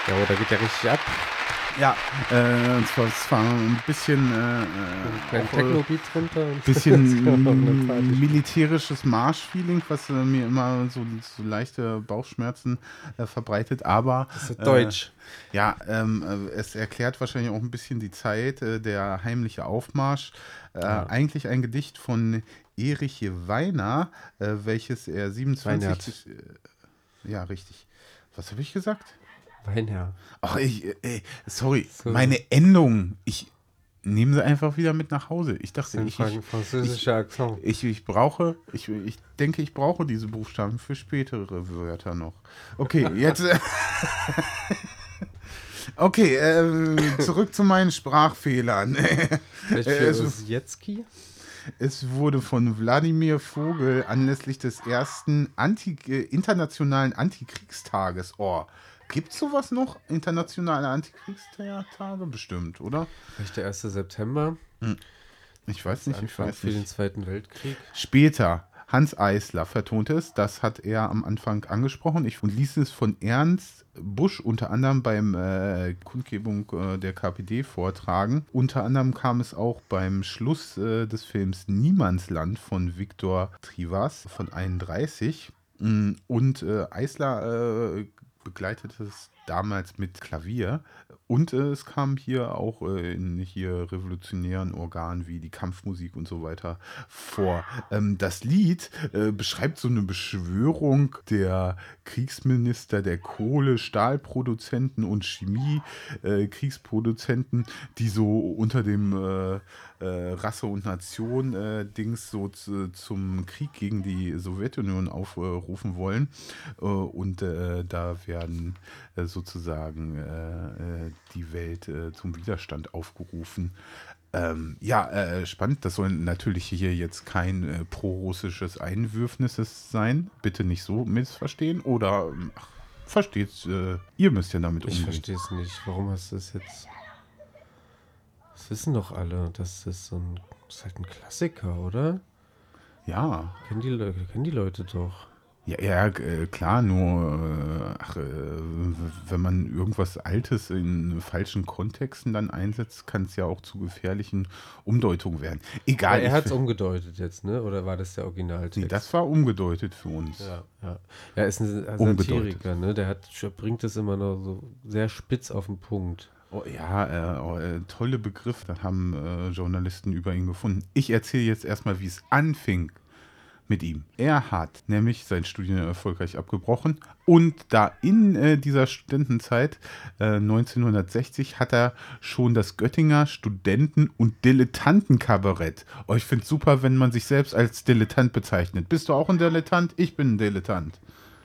Ja, aber da geht ja richtig ab. Ja, es war ein bisschen, Ein auch, Techno-Beat drunter. Und bisschen militärisches Marschfeeling, was mir immer so leichte Bauchschmerzen verbreitet. Aber Das ist deutsch. ja, es erklärt wahrscheinlich auch ein bisschen die Zeit, der heimliche Aufmarsch. Ja. Eigentlich ein Gedicht von Erich Weiner, welches er 27... ja, richtig. Was habe ich gesagt? Weinherr. Ach, sorry, So. meine Endung. Ich nehme sie einfach wieder mit nach Hause. Ich Das dachte, ist ein französischer Akzent. ich denke, ich brauche diese Buchstaben für spätere Wörter noch. Okay, jetzt. Okay, zurück zu meinen Sprachfehlern. Jetski? Es wurde von Wladimir Vogel anlässlich des ersten internationalen Antikriegstages. Gibt es sowas noch? Internationale Antikriegstage? Bestimmt, oder? Vielleicht der 1. September. Ich weiß nicht, Für den Zweiten Weltkrieg. Später, Hans Eisler vertonte es, das hat er am Anfang angesprochen und ließ es von Ernst Busch unter anderem beim Kundgebung der KPD vortragen. Unter anderem kam es auch beim Schluss des Films Niemandsland von Viktor Trivas von 31. Und Eisler begleitete es damals mit Klavier. Und es kam hier auch in hier revolutionären Organen wie die Kampfmusik und so weiter vor. Das Lied beschreibt so eine Beschwörung der Kriegsminister der Kohle, Stahlproduzenten und Chemie-Kriegsproduzenten, die so unter dem Rasse- und Nation-Dings so zum Krieg gegen die Sowjetunion aufrufen wollen. Und da werden sozusagen die Welt zum Widerstand aufgerufen. Spannend. Das soll natürlich hier jetzt kein pro-russisches Einwürfnis sein. Bitte nicht so missverstehen. Oder versteht's, ihr müsst ja damit umgehen. Ich verstehe es nicht. Warum hast du es jetzt... Das wissen doch alle. Das ist halt ein Klassiker, oder? Ja. Kennen die Leute doch. Ja, klar, nur wenn man irgendwas Altes in falschen Kontexten dann einsetzt, kann es ja auch zu gefährlichen Umdeutungen werden. Egal. Er hat es umgedeutet jetzt, ne? Oder war das der Originaltext? Nee, das war umgedeutet für uns. Ja. Er ist ein Satiriker, ne? Der bringt es immer noch so sehr spitz auf den Punkt. Tolle Begriff, da haben Journalisten über ihn gefunden. Ich erzähle jetzt erstmal, wie es anfing mit ihm. Er hat nämlich sein Studium erfolgreich abgebrochen und da in dieser Studentenzeit 1960 hat er schon das Göttinger Studenten- und Dilettantenkabarett. Ich finde es super, wenn man sich selbst als Dilettant bezeichnet. Bist du auch ein Dilettant? Ich bin ein Dilettant.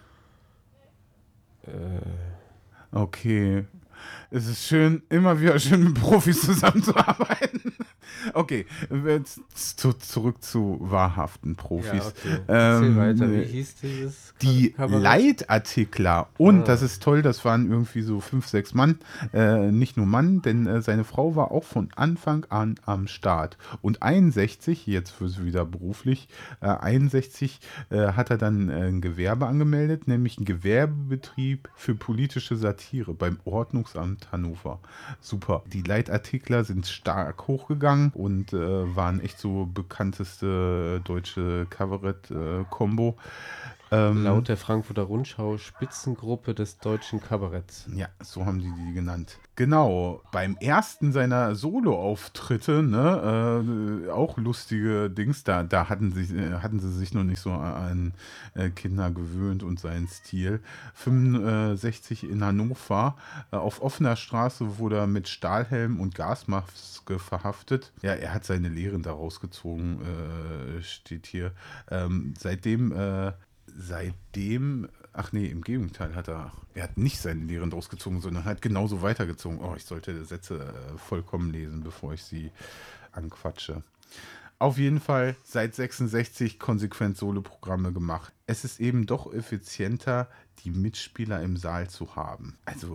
Okay. Es ist schön, immer wieder schön mit Profis zusammenzuarbeiten. Okay, zurück zu wahrhaften Profis. Ja, okay. Erzähl weiter. Wie hieß dieses Die Kabarett? Leitartikler. Und das ist toll, das waren irgendwie so 5, 6 Mann. Nicht nur Mann, denn seine Frau war auch von Anfang an am Start. Und 61, jetzt für sie wieder beruflich, 61 hat er dann ein Gewerbe angemeldet, nämlich ein Gewerbebetrieb für politische Satire beim Ordnungsamt Hannover. Super. Die Leitartikler sind stark hochgegangen und waren echt so bekannteste deutsche Kabarett-Kombo. Laut der Frankfurter Rundschau Spitzengruppe des deutschen Kabaretts. Ja, so haben die genannt. Genau, beim ersten seiner Solo-Auftritte, ne, auch lustige Dings, da hatten sie sich noch nicht so an Kinder gewöhnt und seinen Stil. 65 in Hannover, auf offener Straße wurde er mit Stahlhelm und Gasmaske verhaftet. Ja, er hat seine Lehren daraus gezogen, steht hier. Seitdem, ach nee, im Gegenteil er hat nicht seine Lehren daraus gezogen, sondern hat genauso weitergezogen. Ich sollte Sätze vollkommen lesen, bevor ich sie anquatsche. Auf jeden Fall seit 66 konsequent Soloprogramme gemacht. Es ist eben doch effizienter, die Mitspieler im Saal zu haben. Also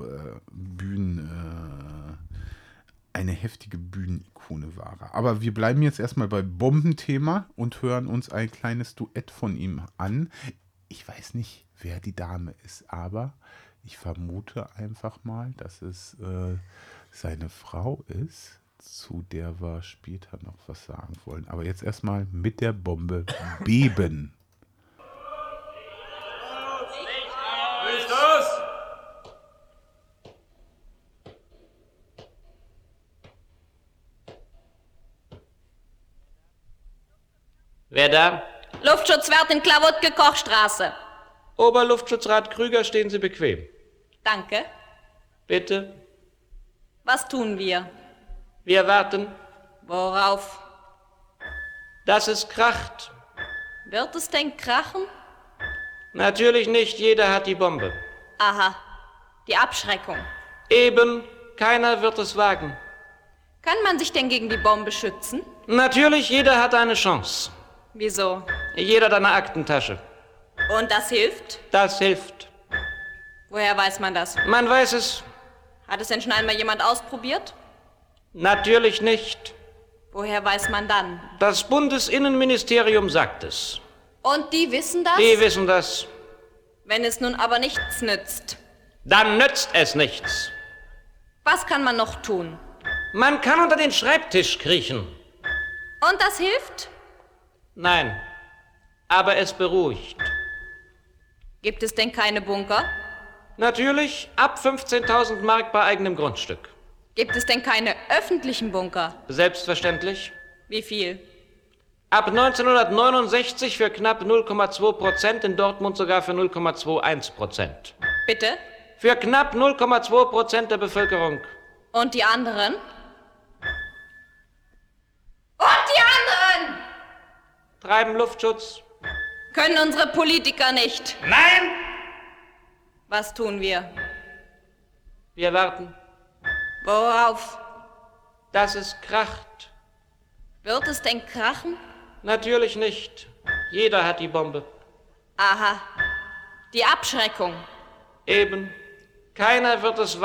eine heftige Bühnenikone war er. Aber wir bleiben jetzt erstmal bei Bombenthema und hören uns ein kleines Duett von ihm an. Ich weiß nicht, wer die Dame ist, aber Ich vermute einfach mal, dass es seine Frau ist, zu der wir später noch was sagen wollen. Aber jetzt erstmal mit der Bombe beben. Ist das? Wer da? Luftschutzwart in Klawutke-Kochstraße. Oberluftschutzrat Krüger, stehen Sie bequem. Danke. Bitte. Was tun wir? Wir warten, Worauf? dass es kracht. Wird es denn krachen? Natürlich nicht, jeder hat die Bombe. Aha. Die Abschreckung. Eben, keiner wird es wagen. Kann man sich denn gegen die Bombe schützen? Natürlich, jeder hat eine Chance. Wieso? Jeder hat eine Aktentasche. Und das hilft? Das hilft. Woher weiß man das? Man weiß es Hat es denn schon einmal jemand ausprobiert? natürlich nicht. Woher weiß man dann? Das Bundesinnenministerium sagt es. Und die wissen das? Die wissen das. Wenn es nun aber nichts nützt. Dann nützt es nichts. Was kann man noch tun? Man kann unter den Schreibtisch kriechen. Und das hilft? Nein, aber es beruhigt. Gibt es denn keine Bunker? Natürlich ab 15.000 Mark bei eigenem Grundstück. Gibt es denn keine öffentlichen Bunker? Selbstverständlich. Wie viel? Ab 1969 für knapp 0,2%, in Dortmund sogar für 0,21%. Bitte? Für knapp 0,2% der Bevölkerung. Und die anderen? Und die anderen! Treiben Luftschutz. Können unsere Politiker nicht. Nein! Was tun wir? Wir warten, Worauf? dass es kracht. Wird es denn krachen? Natürlich nicht. Jeder hat die Bombe. Aha. Die Abschreckung. Eben. Keiner wird es